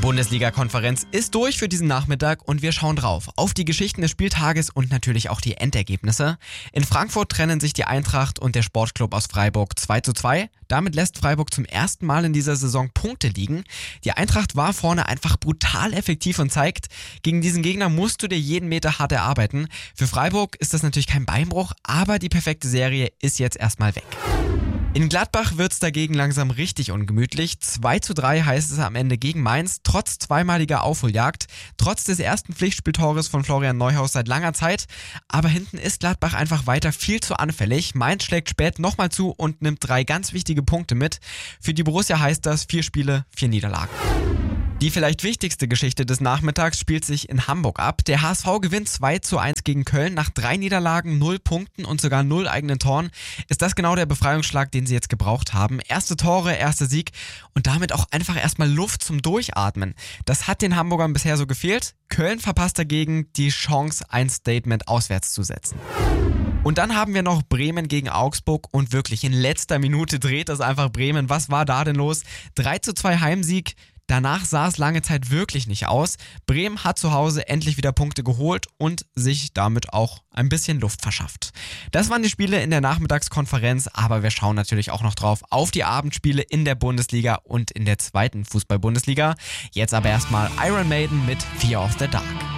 Bundesliga-Konferenz ist durch für diesen Nachmittag und wir schauen drauf auf die Geschichten des Spieltages und natürlich auch die Endergebnisse. In Frankfurt trennen sich die Eintracht und der Sportclub aus Freiburg 2:2. Damit lässt Freiburg zum ersten Mal in dieser Saison Punkte liegen. Die Eintracht war vorne einfach brutal effektiv und zeigt, gegen diesen Gegner musst du dir jeden Meter hart erarbeiten. Für Freiburg ist das natürlich kein Beinbruch, aber die perfekte Serie ist jetzt erstmal weg. In Gladbach wird's dagegen langsam richtig ungemütlich. 2:3 heißt es am Ende gegen Mainz, trotz zweimaliger Aufholjagd, trotz des ersten Pflichtspieltores von Florian Neuhaus seit langer Zeit. Aber hinten ist Gladbach einfach weiter viel zu anfällig. Mainz schlägt spät nochmal zu und nimmt 3 ganz wichtige Punkte mit. Für die Borussia heißt das 4 Spiele, 4 Niederlagen. Die vielleicht wichtigste Geschichte des Nachmittags spielt sich in Hamburg ab. Der HSV gewinnt 2:1 gegen Köln nach 3 Niederlagen, 0 Punkten und sogar 0 eigenen Toren. Ist das genau der Befreiungsschlag, den sie jetzt gebraucht haben? Erste Tore, erster Sieg und damit auch einfach erstmal Luft zum Durchatmen. Das hat den Hamburgern bisher so gefehlt. Köln verpasst dagegen die Chance, ein Statement auswärts zu setzen. Und dann haben wir noch Bremen gegen Augsburg und wirklich in letzter Minute dreht das einfach Bremen. Was war da denn los? 3:2 Heimsieg. Danach sah es lange Zeit wirklich nicht aus. Bremen hat zu Hause endlich wieder Punkte geholt und sich damit auch ein bisschen Luft verschafft. Das waren die Spiele in der Nachmittagskonferenz, aber wir schauen natürlich auch noch drauf auf die Abendspiele in der Bundesliga und in der zweiten Fußball-Bundesliga. Jetzt aber erstmal Iron Maiden mit Fear of the Dark.